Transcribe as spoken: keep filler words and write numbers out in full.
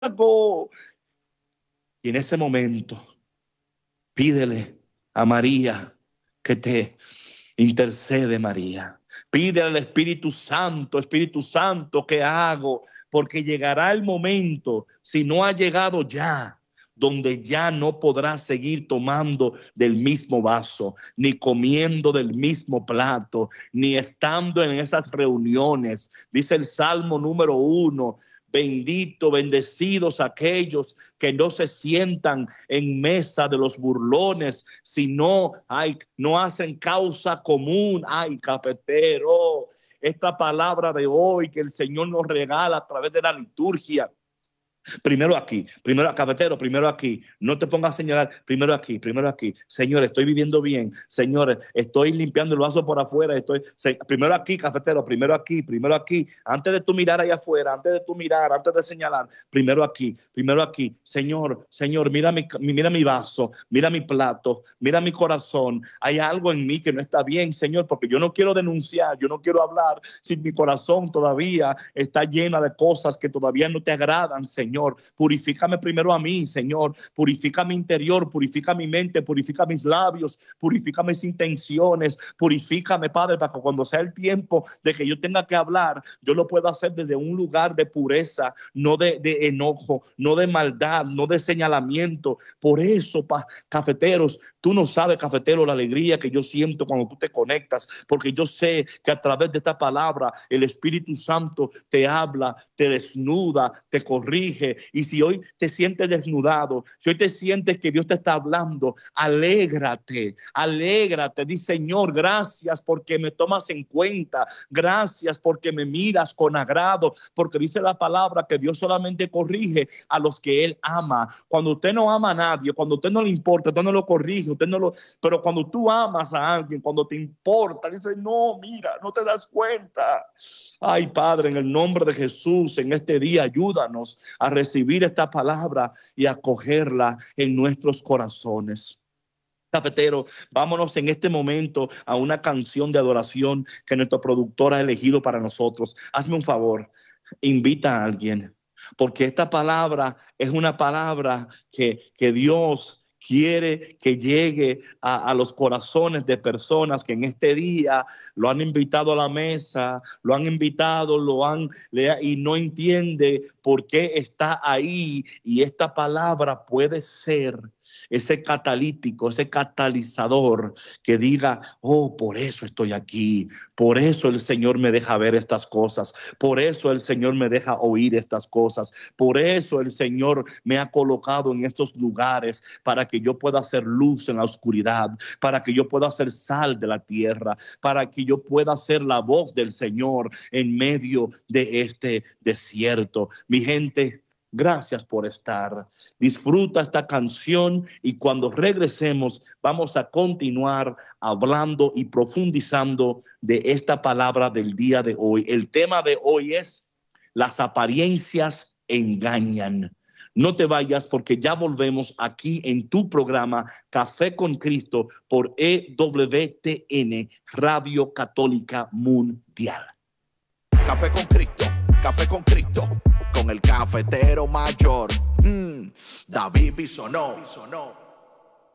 hago? Y en ese momento, pídele a María que te intercede, María. Pídele al Espíritu Santo, Espíritu Santo, ¿qué hago? Porque llegará el momento, si no ha llegado ya, donde ya no podrás seguir tomando del mismo vaso, ni comiendo del mismo plato, ni estando en esas reuniones. Dice el Salmo número uno: bendito, bendecidos aquellos que no se sientan en mesa de los burlones, sino ay, no hacen causa común. Ay, cafetero, esta palabra de hoy que el Señor nos regala a través de la liturgia. Primero aquí, primero cafetero, primero aquí. No te pongas a señalar, primero aquí, primero aquí. Señor, estoy viviendo bien. Señor, estoy limpiando el vaso por afuera. Estoy, se, primero aquí, cafetero, primero aquí, primero aquí. Antes de tú mirar allá afuera, antes de tú mirar, antes de señalar, primero aquí, primero aquí. Señor, Señor, mira mi, mira mi vaso, mira mi plato, mira mi corazón. Hay algo en mí que no está bien, Señor, porque yo no quiero denunciar, yo no quiero hablar si mi corazón todavía está llena de cosas que todavía no te agradan, Señor. Señor, purifícame primero a mí, Señor, purifica mi interior, purifica mi mente, purifica mis labios, purifica mis intenciones, purifícame, Padre, para que cuando sea el tiempo de que yo tenga que hablar, yo lo pueda hacer desde un lugar de pureza, no de, de enojo, no de maldad, no de señalamiento. Por eso, pa, cafeteros, tú no sabes, cafetero, la alegría que yo siento cuando tú te conectas, porque yo sé que a través de esta palabra el Espíritu Santo te habla, te desnuda, te corrige. Y si hoy te sientes desnudado, si hoy te sientes que Dios te está hablando, alégrate, alégrate. Di: Señor, gracias porque me tomas en cuenta, gracias porque me miras con agrado, porque dice la palabra que Dios solamente corrige a los que Él ama. Cuando usted no ama a nadie, cuando a usted no le importa, usted no lo corrige, usted no lo, pero cuando tú amas a alguien, cuando te importa, dice: no, mira, no te das cuenta. Ay, Padre, en el nombre de Jesús, en este día, ayúdanos a recibir esta palabra y acogerla en nuestros corazones. Cafetero, vámonos en este momento a una canción de adoración que nuestro productor ha elegido para nosotros. Hazme un favor, invita a alguien, porque esta palabra es una palabra que, que Dios quiere que llegue a, a los corazones de personas que en este día lo han invitado a la mesa, lo han invitado, lo han le, y no entiende por qué está ahí. Y esta palabra puede ser ese catalítico, ese catalizador que diga: oh, por eso estoy aquí, por eso el Señor me deja ver estas cosas, por eso el Señor me deja oír estas cosas, por eso el Señor me ha colocado en estos lugares para que yo pueda hacer luz en la oscuridad, para que yo pueda hacer sal de la tierra, para que yo pueda ser la voz del Señor en medio de este desierto. Mi gente, gracias por estar. Disfruta esta canción y cuando regresemos vamos a continuar hablando y profundizando de esta palabra del día de hoy. El tema de hoy es: las apariencias engañan. No te vayas porque ya volvemos aquí en tu programa Café con Cristo por E W T N, Radio Católica Mundial. Café con Cristo, Café con Cristo, con el cafetero mayor, mm, David Bisonó.